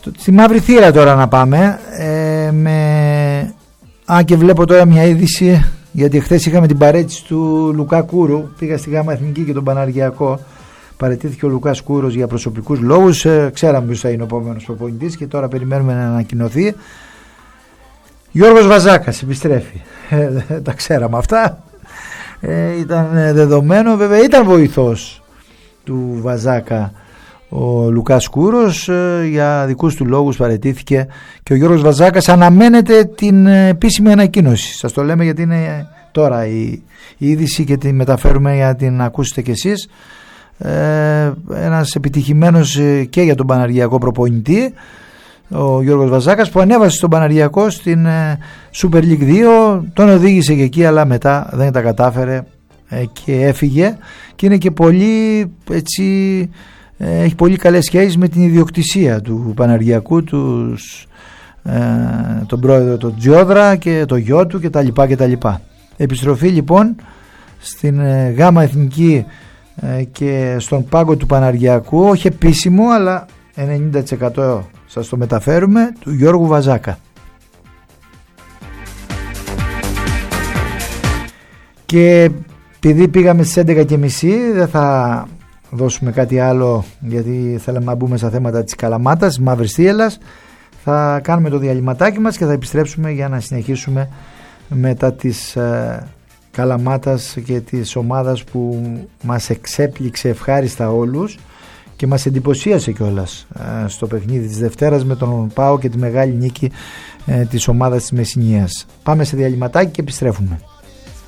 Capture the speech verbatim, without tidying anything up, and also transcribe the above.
Στη Μαύρη Θύρα τώρα να πάμε. Ε, με... Α, και βλέπω τώρα μια είδηση, γιατί χθες είχαμε την παρέτηση του Λουκά Κούρου. Πήγα στη Γάμα Εθνική και τον Παναργιακό. Παραιτήθηκε ο Λουκάς Κούρος για προσωπικούς λόγους. Ε, ξέραμε ποιος θα είναι ο επόμενος προπονητής και τώρα περιμένουμε να ανακοινωθεί. Γιώργος Βαζάκας επιστρέφει. Ε, τα ξέραμε αυτά. Ε, ήταν δεδομένο, βέβαια ήταν βοηθός του Βαζάκα ο Λουκάς Κούρος, ε, για δικούς του λόγους παραιτήθηκε και ο Γιώργος Βαζάκας. Αναμένεται την επίσημη ανακοίνωση, σας το λέμε γιατί είναι τώρα η, η είδηση και τη μεταφέρουμε για την ακούσετε κι εσείς. Ε, ένας επιτυχημένος και για τον Παναργιακό προπονητή, ο Γιώργος Βαζάκας, που ανέβασε στον Παναργιακό στην ε, Super League δύο, τον οδήγησε και εκεί, αλλά μετά δεν τα κατάφερε ε, και έφυγε, και είναι και πολύ έτσι, ε, έχει πολύ καλές σχέσεις με την ιδιοκτησία του Παναργιακού, τους, ε, τον πρόεδρο τον Τζιόδρα και το γιο του κτλ. κτλ. Επιστροφή λοιπόν στην ε, Γάμα Εθνική ε, και στον πάγκο του Παναργιακού, όχι επίσημο αλλά ενενήντα τοις εκατό σας το μεταφέρουμε, του Γιώργου Βαζάκα. Και επειδή πήγαμε στις έντεκα και μισή, δεν θα δώσουμε κάτι άλλο, γιατί θέλαμε να μπούμε στα θέματα της Καλαμάτας, της Μαύρης Θύελλας. Θα κάνουμε το διαλυματάκι μας και θα επιστρέψουμε για να συνεχίσουμε μετά της ε, Καλαμάτας και της ομάδας που μας εξέπληξε ευχάριστα όλους και μας εντυπωσίασε κιόλας ε, στο παιχνίδι της Δευτέρας με τον ΠΑΟ και τη μεγάλη νίκη ε, της ομάδας της Μεσσηνίας. Πάμε σε διαλυματάκι και επιστρέφουμε.